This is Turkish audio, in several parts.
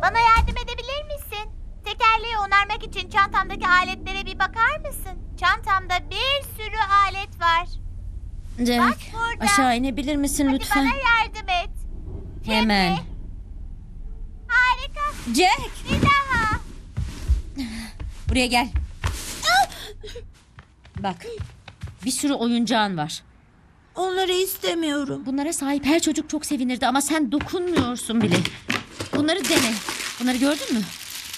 Bana yardım edebilir misin? Tekerleği onarmak için çantamdaki aletlere bir bakar mısın? Çantamda bir sürü alet var. Jack, Bak burada. aşağı inebilir misin Hadi lütfen? bana yardım et. Hemen. Şimdi. Harika. Jack, Bir daha. buraya gel. Bak, bir sürü oyuncağın var. Onları istemiyorum. Bunlara sahip her çocuk çok sevinirdi ama sen dokunmuyorsun bile. Bunları dene. Bunları gördün mü?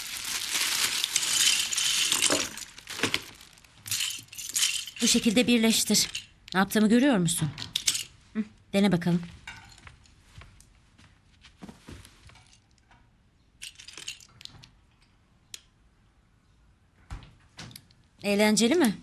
Bu şekilde birleştir. Ne yaptığımı görüyor musun? Hı, dene bakalım. Eğlenceli mi?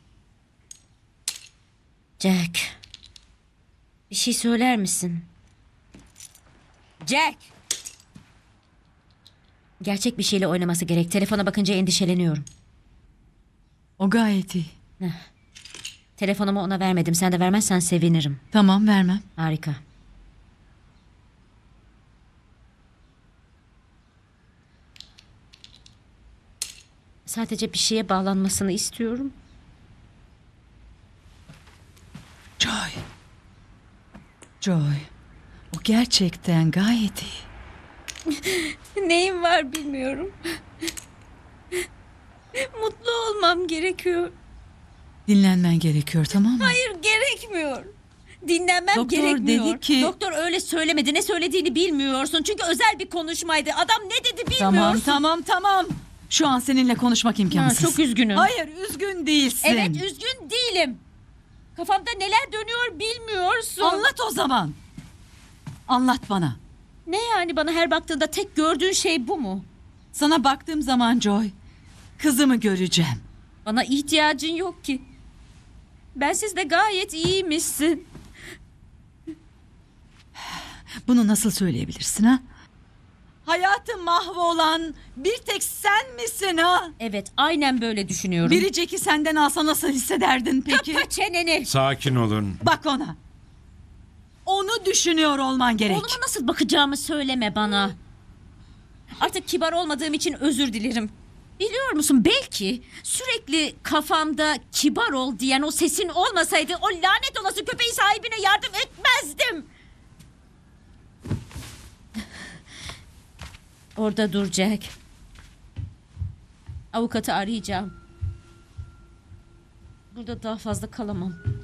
Jack. Bir şey söyler misin? Jack. Gerçek bir şeyle oynaması gerek. Telefona bakınca endişeleniyorum. O gayet iyi. Telefonumu ona vermedim. Sen de vermezsen sevinirim. Tamam, vermem. Harika. Sadece bir şeye bağlanmasını istiyorum. Joy. Joy. O gerçekten gayet iyi. Neyim var bilmiyorum. Mutlu olmam gerekiyor. Dinlenmen gerekiyor, tamam mı? Hayır, gerekmiyor. Dinlenmem Doktor gerekmiyor. dedi ki- Doktor öyle söylemedi. Ne söylediğini bilmiyorsun. Çünkü özel bir konuşmaydı. Adam ne dedi bilmiyorsun. Tamam. Şu an seninle konuşmak imkansız. Ha, çok üzgünüm. Hayır, üzgün değilsin. Evet, üzgün değilim. Kafamda neler dönüyor bilmiyorsun. Anlat o zaman. Anlat bana. Ne yani, bana her baktığında tek gördüğün şey bu mu? Sana baktığım zaman Joy, kızımı göreceğim. Bana ihtiyacın yok ki. Bensiz de gayet iyiymişsin. Bunu nasıl söyleyebilirsin ha? Hayatı mahvolan bir tek sen misin ha? Evet, aynen böyle düşünüyorum. Biri Jack'i senden alsa nasıl hissederdin peki? Kapa çeneni. Sakin olun. Bak ona. Onu düşünüyor olman gerek. Oğluma nasıl bakacağımı söyleme bana. Artık kibar olmadığım için özür dilerim. Biliyor musun, belki sürekli kafamda kibar ol diyen o sesin olmasaydı o lanet olası köpeğin sahibine yardım etmezdim. Orada dur Jack. Avukatı arayacağım. Burada daha fazla kalamam.